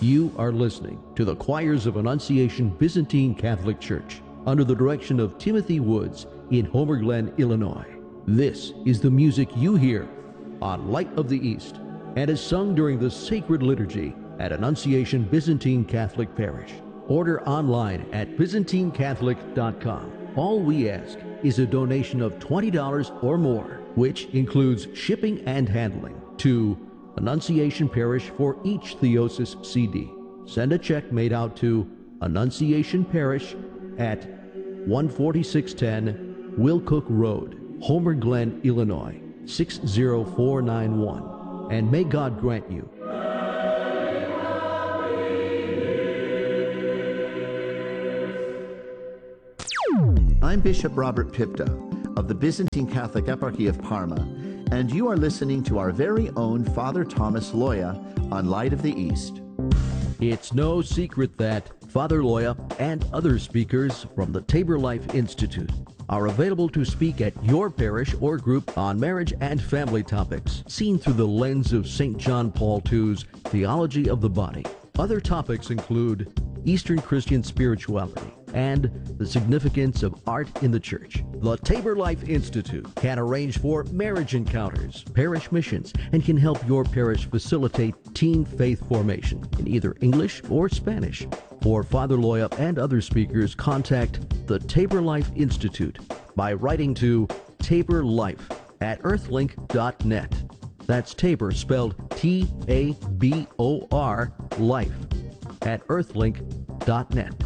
You are listening to the Choirs of Annunciation Byzantine Catholic Church under the direction of Timothy Woods in Homer Glen, Illinois. This is the music you hear on Light of the East and is sung during the sacred liturgy at Annunciation Byzantine Catholic Parish. Order online at ByzantineCatholic.com. All we ask is a donation of $20 or more, which includes shipping and handling, to Annunciation Parish for each Theosis CD. Send a check made out to Annunciation Parish at 14610 Wilcook Road, Homer Glen, Illinois, 60491. And may God grant you I'm Bishop Robert Pipta of the Byzantine Catholic Eparchy of Parma, and you are listening to our very own Father Thomas Loya on Light of the East. It's no secret that Father Loya and other speakers from the Tabor Life Institute are available to speak at your parish or group on marriage and family topics, seen through the lens of St. John Paul II's Theology of the Body. Other topics include Eastern Christian spirituality and the significance of art in the Church. The Tabor Life Institute can arrange for marriage encounters, parish missions, and can help your parish facilitate teen faith formation in either English or Spanish. For Father Loya and other speakers, contact the Tabor Life Institute by writing to Tabor Life at earthlink.net. That's Tabor spelled Tabor, life at earthlink.net.